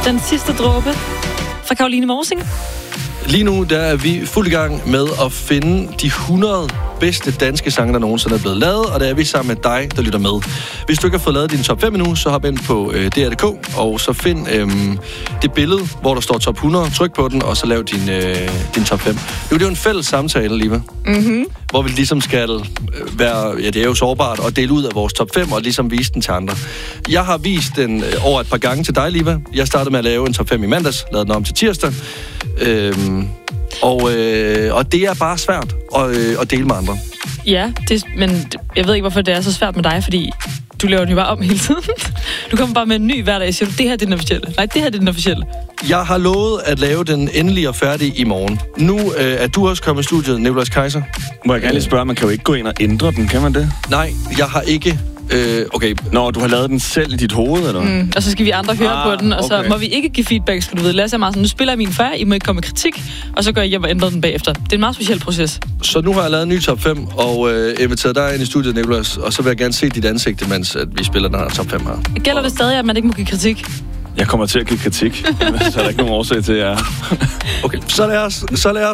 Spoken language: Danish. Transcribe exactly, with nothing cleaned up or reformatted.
Den sidste dråbe fra Caroline Morsing. Lige nu der er vi fuld i gang med at finde de hundrede bedste danske sange, der nogensinde er blevet lavet, og der er vi sammen med dig, der lytter med. Hvis du ikke har fået lavet din top fem endnu, så hop ind på øh, D R punktum D K, og så find øh, det billede, hvor der står top hundrede, tryk på den, og så lav din, øh, din top fem. Nu det er jo en fælles samtale, Liva, Mhm. hvor vi ligesom skal øh, være, ja det er jo sårbart, og dele ud af vores top fem, og ligesom vise den til andre. Jeg har vist den øh, over et par gange til dig, Liva. Jeg startede med at lave en top fem i mandags, lavede den om til tirsdag. Øhm, og, øh, og det er bare svært at, øh, at dele med andre. Ja, det, men jeg ved ikke, hvorfor det er så svært med dig, fordi du laver den jo bare om hele tiden. Du kommer bare med en ny hver dag og siger, det her det er den officielle. Nej, det her det er den officielle. Jeg har lovet at lave den endelige og færdig i morgen. Nu øh, er du også kommet i studiet, Nicolas Kaiser. Må jeg gerne lige spørge, man kan jo ikke gå ind og ændre den, kan man det? Nej, jeg har ikke... Øh, okay. Nå, du har lavet den selv i dit hoved, eller? Mm, og så skal vi andre høre Ah, på den, og så okay. må vi ikke give feedback, skal du vide. Lad os sige meget sådan, nu spiller jeg min før, I må ikke komme med kritik, og så går jeg hjem og ændrer den bagefter. Det er en meget speciel proces. Så nu har jeg lavet en ny top fem, og øh, inviteret dig ind i studiet, Nicolas, og så vil jeg gerne se dit ansigt, mens at vi spiller den her top fem her. Gælder det stadig, at man ikke må give kritik? Jeg kommer til at give kritik, så er der ikke nogen årsag til, at jeg... Okay, så lad os, så lad os